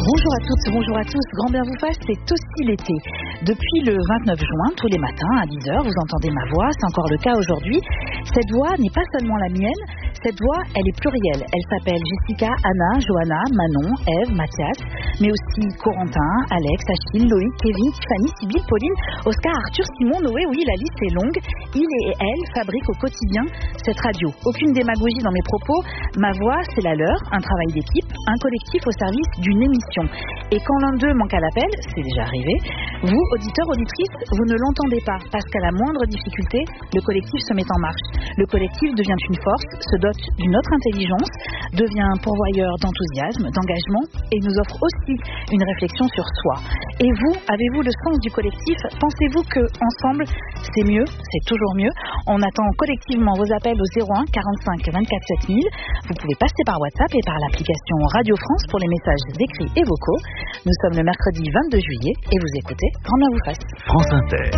Bonjour à toutes, bonjour à tous, grand bien vous fasse, c'est aussi l'été. Depuis le 29 juin, tous les matins à 10h, vous entendez ma voix, c'est encore le cas aujourd'hui. Cette voix n'est pas seulement la mienne, cette voix, elle est plurielle. Elle s'appelle Jessica, Anna, Johanna, Manon, Ève, Mathias, mais aussi Corentin, Alex, Achille, Loïc, Kevin, Tiffany, Sybille, Pauline, Oscar, Arthur, Simon, Noé, oui, la liste est longue. Il et elle fabriquent au quotidien cette radio. Aucune démagogie dans mes propos, ma voix, c'est la leur, un travail d'équipe, un collectif au service d'une émission. Et quand l'un d'eux manque à l'appel, c'est déjà arrivé, vous, auditeurs, auditrices, vous ne l'entendez pas, parce qu'à la moindre difficulté, le collectif se met en marche. Le collectif devient une force, se dote d'une autre intelligence, devient pourvoyeur d'enthousiasme, d'engagement, et nous offre aussi une réflexion sur soi. Et vous, avez-vous le sens du collectif? Pensez-vous que ensemble, c'est mieux, c'est toujours mieux? On attend collectivement vos appels au 01 45 24 7000. Vous pouvez passer par WhatsApp et par l'application Radio France pour les messages écrits et vocaux. Nous sommes le mercredi 22 juillet et vous écoutez Grand bien vous fasse. France Inter.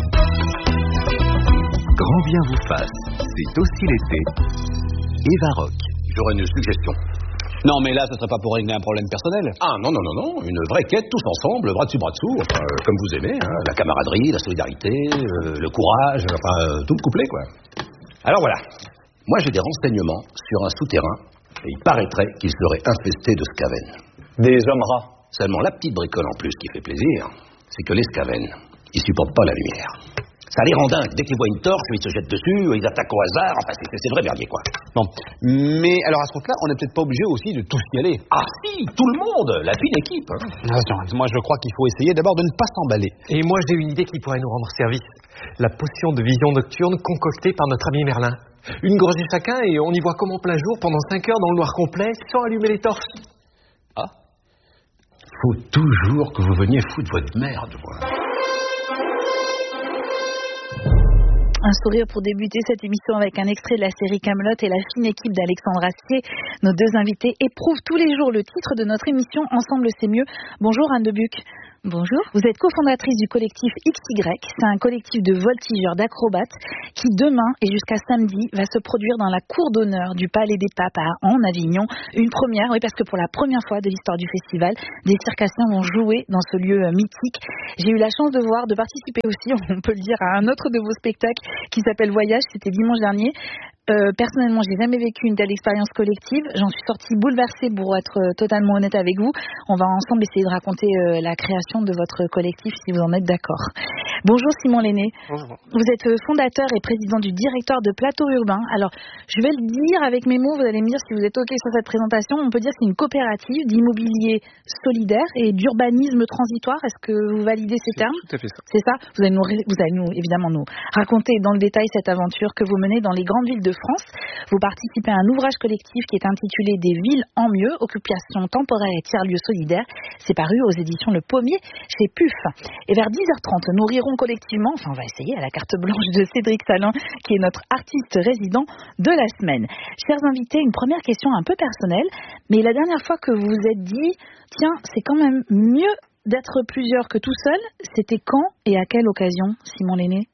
Grand bien vous fasse, c'est aussi l'été. Eva Rock. J'aurais une suggestion. Non, mais là, ce serait pas pour régler un problème personnel. Ah, non. Une vraie quête, tous ensemble, bras dessus, enfin, comme vous aimez, hein. La camaraderie, la solidarité, le courage, tout le couplet, quoi. Alors voilà. Moi, j'ai des renseignements sur un souterrain, et il paraîtrait qu'il serait infesté de scavènes. Des hommes rats. Seulement, la petite bricole en plus qui fait plaisir, c'est que les scavènes, ils supportent pas la lumière. Ça les rend dingues. Dès qu'ils voient une torche, ils se jettent dessus, ils attaquent au hasard. Enfin, c'est le vrai merdier, quoi. Bon. Mais alors, à ce compte-là, on n'est peut-être pas obligé aussi de tous y aller. Ah si, tout le monde, la fine équipe. Hein. Non, moi, je crois qu'il faut essayer d'abord de ne pas s'emballer. Et moi, j'ai une idée qui pourrait nous rendre service. La potion de vision nocturne concoctée par notre ami Merlin. Une gorgée chacun et on y voit comme en plein jour pendant 5 heures dans le noir complet, sans allumer les torches. Ah. Faut toujours que vous veniez foutre votre merde, moi. Un sourire pour débuter cette émission avec un extrait de la série Camelot et la fine équipe d'Alexandre Astier. Nos deux invités éprouvent tous les jours le titre de notre émission Ensemble c'est mieux. Bonjour Anne Debuc. Bonjour. Vous êtes cofondatrice du collectif XY. C'est un collectif de voltigeurs, d'acrobates qui demain et jusqu'à samedi va se produire dans la cour d'honneur du Palais des Papes à en Avignon. Une première, oui, parce que pour la première fois de l'histoire du festival, des circassiens vont jouer dans ce lieu mythique. J'ai eu la chance de participer aussi, on peut le dire, à un autre de vos spectacles qui s'appelle Voyage. C'était dimanche dernier. Personnellement, j'ai jamais vécu une telle expérience collective. J'en suis sortie bouleversée pour être totalement honnête avec vous. On va ensemble essayer de raconter la création de votre collectif si vous en êtes d'accord. Bonjour Simon Lenné. Bonjour. Vous êtes fondateur et président du directoire de Plateau Urbain. Alors, je vais le dire avec mes mots, vous allez me dire si vous êtes OK sur cette présentation. On peut dire que c'est une coopérative d'immobilier solidaire et d'urbanisme transitoire. Est-ce que vous validez ces termes? Tout à fait ça. C'est ça? Vous allez nous évidemment nous raconter dans le détail cette aventure que vous menez dans les grandes villes de France. Vous participez à un ouvrage collectif qui est intitulé Des villes en mieux, occupation temporaire et tiers-lieux solidaires. C'est paru aux éditions Le Pommier chez PUF. Et vers 10h30, nous rirons collectivement, on va essayer à la carte blanche de Cédric Salin, qui est notre artiste résident de la semaine. Chers invités, une première question un peu personnelle, mais la dernière fois que vous vous êtes dit, tiens, c'est quand même mieux d'être plusieurs que tout seul, c'était quand et à quelle occasion, Simon Lenné?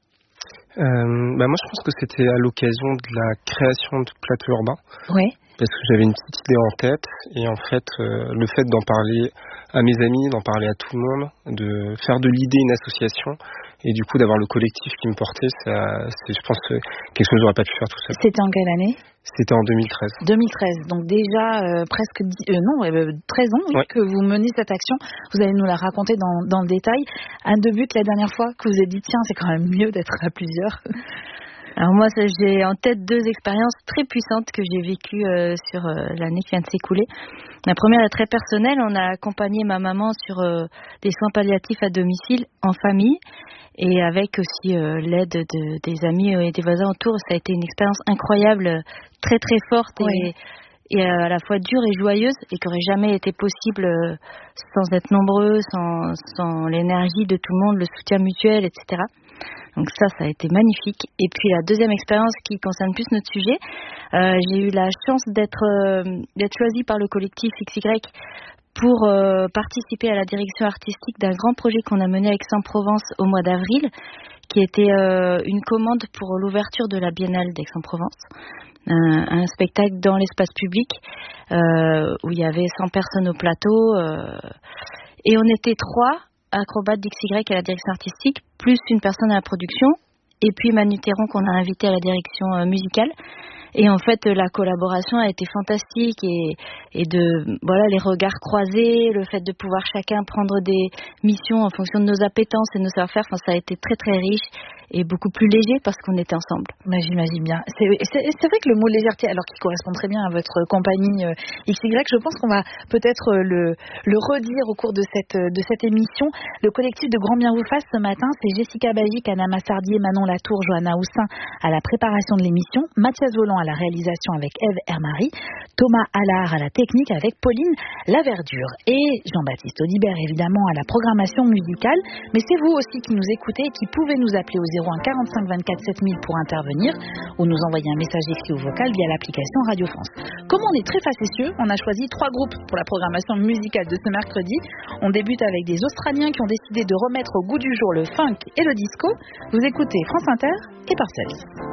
Moi je pense que c'était à l'occasion de la création de Plateau Urbain. Oui. Parce que j'avais une petite idée en tête et en fait le fait d'en parler à mes amis, d'en parler à tout le monde, de faire de l'idée une association et du coup d'avoir le collectif qui me portait, c'est je pense quelque chose que j'aurais pas pu faire tout seul. C'était en quelle année? C'était en 2013. 2013, donc déjà presque 13 ans oui, que vous menez cette action. Vous allez nous la raconter dans le détail. Anne Debuc, la dernière fois que vous avez dit tiens, c'est quand même mieux d'être à plusieurs. Alors moi, j'ai en tête 2 expériences très puissantes que j'ai vécues sur l'année qui vient de s'écouler. La première est très personnelle. On a accompagné ma maman sur des soins palliatifs à domicile en famille et avec aussi l'aide des amis et des voisins autour. Ça a été une expérience incroyable, très très forte et à la fois dure et joyeuse et qui n'aurait jamais été possible sans être nombreux, sans l'énergie de tout le monde, le soutien mutuel, etc. Donc ça a été magnifique. Et puis la deuxième expérience qui concerne plus notre sujet, j'ai eu la chance d'être choisie par le collectif XY pour participer à la direction artistique d'un grand projet qu'on a mené avec Aix-en-Provence au mois d'avril, qui était une commande pour l'ouverture de la Biennale d'Aix-en-Provence. Un spectacle dans l'espace public où il y avait 100 personnes au plateau et on était 3 acrobates d'XY à la direction artistique, plus une personne à la production et puis Manu Théron qu'on a invité à la direction musicale. Et en fait, la collaboration a été fantastique et de voilà les regards croisés, le fait de pouvoir chacun prendre des missions en fonction de nos appétences et de nos savoir-faire, ça a été très très riche et beaucoup plus léger parce qu'on était ensemble. Mais j'imagine bien. C'est vrai que le mot légèreté, alors qu'il correspond très bien à votre compagnie XY, je pense qu'on va peut-être le redire au cours de cette émission. Le collectif de Grand Bien vous fasse ce matin, c'est Jessica Bagic, Anna Massardier, Manon Latour, Johanna Houssin à la préparation de l'émission, Mathias Volant à la réalisation avec Ève Hermary, Thomas Allard à la technique avec Pauline Laverdure et Jean-Baptiste Audibert évidemment à la programmation musicale. Mais c'est vous aussi qui nous écoutez et qui pouvez nous appeler au 01 45 24 7000 pour intervenir ou nous envoyer un message écrit ou vocal via l'application Radio France. Comme on est très facétieux, on a choisi 3 groupes pour la programmation musicale de ce mercredi. On débute avec des Australiens qui ont décidé de remettre au goût du jour le funk et le disco. Vous écoutez France Inter et Parcells.